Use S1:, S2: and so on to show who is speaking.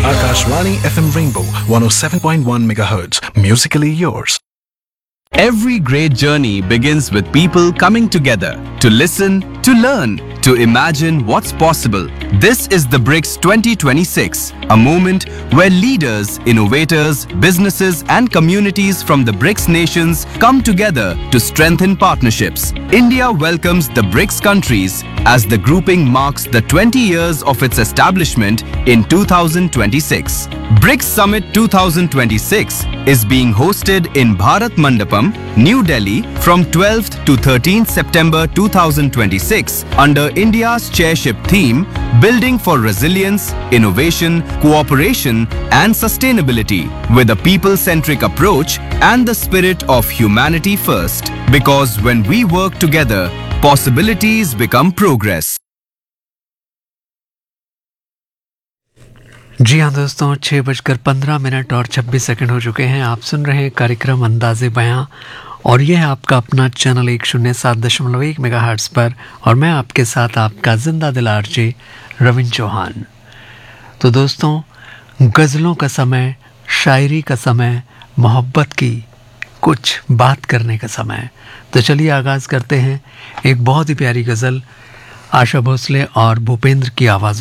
S1: Akashvani FM Rainbow 107.1 MHz. Musically yours.
S2: Every great journey begins with people coming together to listen, to learn, to imagine what's possible. This is the BRICS 2026, a moment where leaders, innovators, businesses and communities from the BRICS nations come together to strengthen partnerships. India welcomes the BRICS countries as the grouping marks the 20 years of its establishment in 2026. BRICS Summit 2026 is being hosted in Bharat Mandapam, New Delhi from 12th to 13th September 2026 under India's chairship theme Building for Resilience, Innovation, Cooperation and Sustainability with a people-centric approach and the spirit of humanity first. Because when we work together, possibilities become progress.
S3: जी हाँ दोस्तों, 6:15 और 26 second हो चुके हैं। आप सुन रहे हैं कार्यक्रम अंदाज़े बयां और यह है आपका अपना चैनल 107.1 मेगाहर्ट्ज़ पर और मैं आपके साथ आपका जिंदा दिल आरजे रविंद्र चौहान। तो दोस्तों, गज़लों का समय, शायरी का समय, मोहब्बत की कुछ बात करने का समय। तो चलिए आगाज़ करते हैं एक बहुत ही प्यारी गज़ल आशा भोसले और भूपेंद्र की आवाज़